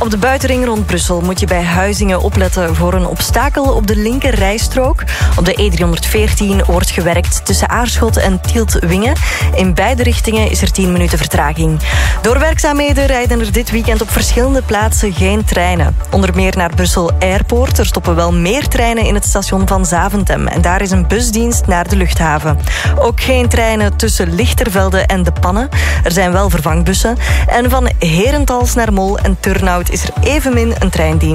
Op de buitenring rond Brussel moet je bij Huizingen opletten voor een obstakel op de linker rijstrook. Op de E314 wordt gewerkt tussen Aarschot en Tielt-Wingen. In beide richtingen is er 10 minuten vertraging. Door werkzaamheden rijden er dit weekend op verschillende plaatsen geen treinen. Onder meer naar Brussel Airport. Er stoppen wel meer treinen in het station van Zaventem. En daar is een busdienst naar de luchthaven. Ook geen treinen tussen Lichtervelde en De Pannen. Er zijn wel vervangbussen. En van Herentals naar Mol en Turnhout is er evenmin een treindienst.